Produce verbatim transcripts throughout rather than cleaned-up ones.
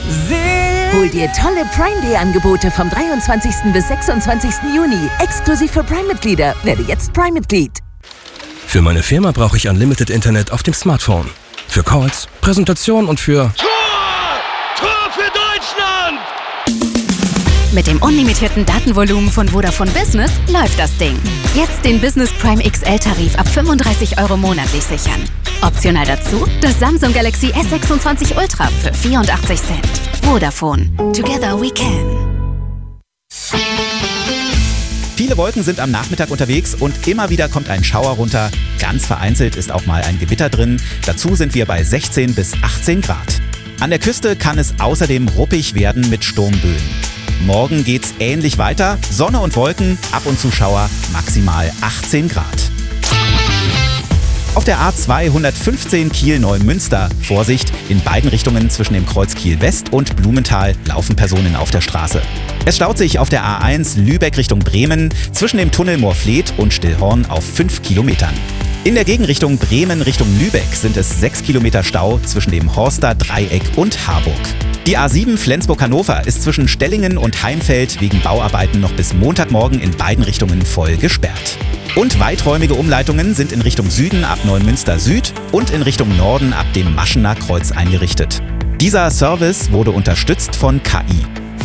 Hol dir tolle Prime Day Angebote vom dreiundzwanzigsten bis sechsundzwanzigsten Juni. Exklusiv für Prime-Mitglieder. Werde jetzt Prime-Mitglied. Für meine Firma brauche ich Unlimited Internet auf dem Smartphone. Für Calls, Präsentation und für... Tor! Tor für Deutschland! Mit dem unlimitierten Datenvolumen von Vodafone Business läuft das Ding. Jetzt den Business Prime X L-Tarif ab fünfunddreißig Euro monatlich sichern. Optional dazu das Samsung Galaxy S sechsundzwanzig Ultra für vierundachtzig Cent. Vodafone. Together we can. Viele Wolken sind am Nachmittag unterwegs und immer wieder kommt ein Schauer runter. Ganz vereinzelt ist auch mal ein Gewitter drin. Dazu sind wir bei sechzehn bis achtzehn Grad. An der Küste kann es außerdem ruppig werden mit Sturmböen. Morgen geht's ähnlich weiter. Sonne und Wolken, ab und zu Schauer, maximal achtzehn Grad. Auf der A zweihundertfünfzehn Kiel-Neumünster. Vorsicht, in beiden Richtungen zwischen dem Kreuz Kiel-West und Blumenthal laufen Personen auf der Straße. Es staut sich auf der A eins Lübeck Richtung Bremen zwischen dem Tunnel Moorfleet und Stillhorn auf fünf Kilometern. In der Gegenrichtung Bremen Richtung Lübeck sind es sechs Kilometer Stau zwischen dem Horster Dreieck und Harburg. Die A sieben Flensburg-Hannover ist zwischen Stellingen und Heimfeld wegen Bauarbeiten noch bis Montagmorgen in beiden Richtungen voll gesperrt. Und weiträumige Umleitungen sind in Richtung Süden ab Neumünster Süd und in Richtung Norden ab dem Maschener Kreuz eingerichtet. Dieser Service wurde unterstützt von K I.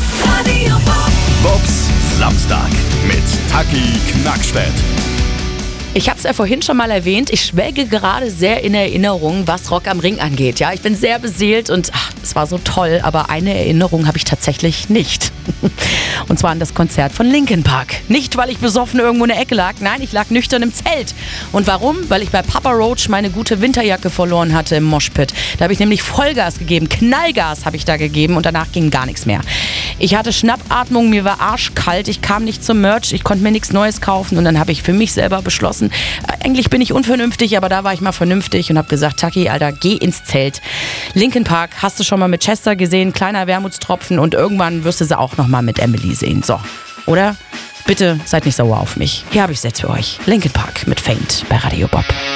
Bobs Samstag mit Taki Knackstedt. Ich habe es ja vorhin schon mal erwähnt, ich schwelge gerade sehr in Erinnerung, was Rock am Ring angeht. Ja, ich bin sehr beseelt und ach, es war so toll, aber eine Erinnerung habe ich tatsächlich nicht. Und zwar an das Konzert von Linkin Park. Nicht, weil ich besoffen irgendwo in der Ecke lag, nein, ich lag nüchtern im Zelt. Und warum? Weil ich bei Papa Roach meine gute Winterjacke verloren hatte im Moshpit. Da habe ich nämlich Vollgas gegeben, Knallgas habe ich da gegeben und danach ging gar nichts mehr. Ich hatte Schnappatmung, mir war arschkalt, ich kam nicht zum Merch, ich konnte mir nichts Neues kaufen und dann habe ich für mich selber beschlossen, äh, eigentlich bin ich unvernünftig, aber da war ich mal vernünftig und habe gesagt, Taki, Alter, geh ins Zelt. Linkin Park hast du schon mal mit Chester gesehen, kleiner Wermutstropfen und irgendwann wirst du sie auch noch mal mit Emily sehen. So, oder? Bitte seid nicht sauer auf mich. Hier habe ich es jetzt für euch. Linkin Park mit Faint bei Radio Bob.